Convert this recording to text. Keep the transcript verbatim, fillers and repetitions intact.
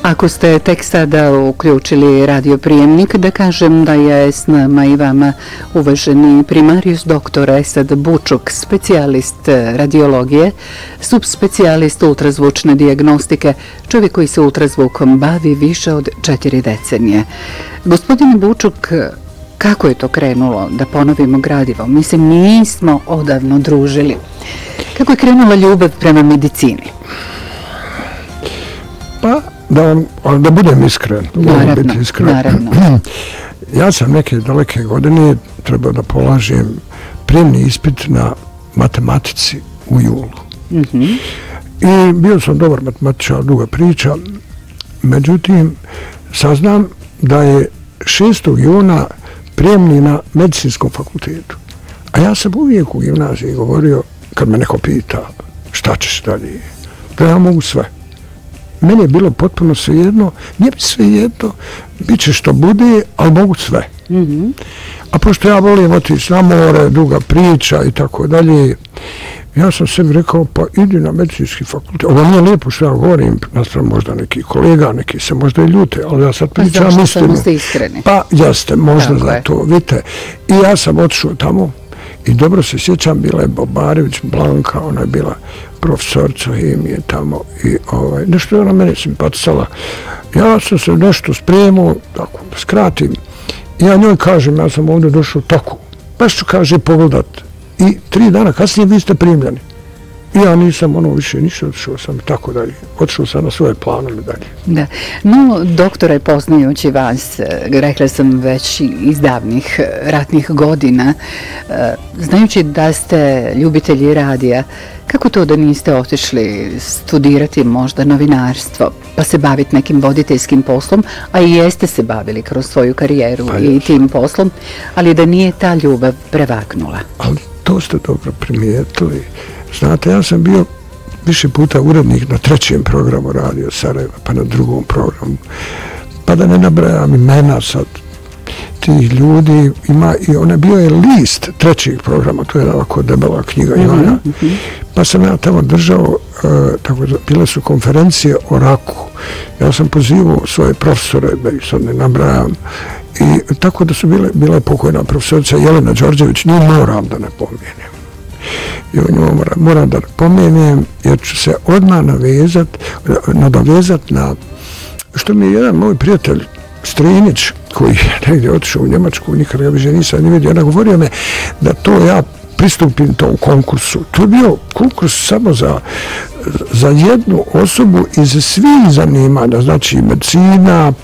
Ako ste tek sada uključili radioprijemnik, da kažem da je s nama i vama uvaženi primarijus doktor Esad Bučuk, specijalist radiologije, subspecijalist ultrazvučne dijagnostike, čovjek koji se ultrazvukom bavi više od četiri decenije. Gospodine Bučuk, kako je to krenulo, da ponovimo gradivo? Mislim, nismo odavno družili. Kako je krenula ljubav prema medicini? Pa, da, vam, da budem iskren. Naravno, biti iskren. naravno. Ja sam neke daleke godine trebao da polažem prijemni ispit na matematici u julu. Mm-hmm. I bio sam dobar matematičar, duga priča. Međutim, saznam da je šestog juna prijemni na medicinskom fakultetu. A ja sam uvijek u gimnaziji govorio, kad me neko pita šta ćeš dalje, da ja mogu sve. Meni je bilo potpuno svejedno, nije mi svejedno, bit će što bude, ali mogu sve. Mm-hmm. A pošto ja volim otići na more, duga priča i tako dalje, ja sam sebi rekao, pa idi na medicinski fakultet. Ovo nije lijepo što ja govorim, nastavno možda neki kolega, neki se možda i ljute, ali ja sad pričam istinu. Pa zašto samo ste iskreni? Pa jeste, možda tako za je. to, vidite. I ja sam otišao tamo i dobro se sjećam, bila je Bobarević, Blanka, ona je bila profesorica hemije tamo i ovaj, nešto je ona mene simpatisala. Ja sam se nešto spremao, tako da skratim, i ja njoj kažem, ja sam ovdje došao tako, baš ću kaže pogledat. I tri dana kasnije vi ste primljeni. I ja nisam ono više ništa, otišao sam i tako dalje. Otišao sam na svoje planove dalje. Da. No, doktore, poznajući vas, rekla sam već iz davnih ratnih godina, znajući da ste ljubitelji radija, kako to da niste otišli studirati možda novinarstvo, pa se baviti nekim voditeljskim poslom, a i jeste se bavili kroz svoju karijeru pa i tim poslom, ali da nije ta ljubav prevagnula? Ali to ste dobro primijetili. Znate, ja sam bio više puta urednik na trećem programu Radio Sarajeva, pa na drugom programu. Pa da ne nabrajam imena sad tih ljudi, ima i ona bio je list trećeg programa, to je ovako debela knjiga Ivana. Mm-hmm. Pa sam ja tamo držao, uh, tako da bile su konferencije o raku. Ja sam pozivao svoje profesore, da ih sad ne nabrajam, i tako da su bile, bila je pokojna profesorica Jelena Đorđević, nju moram da ne pomijenim. I o njemu moram, moram da pomenem, jer ću se odmah navezat, nadovezat na što mi je jedan moj prijatelj Strinić, koji je negdje otišao u Njemačku, nikad ga više nisam ni vidio, ona govorio me da to ja pristupim tom konkursu. To je bio konkurs samo za, za jednu osobu iz svih zanimanja, znači medicina,